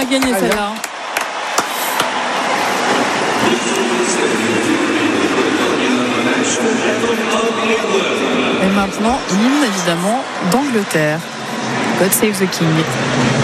a gagné celle-là. Et maintenant, l'hymne évidemment d'Angleterre. God Save the King.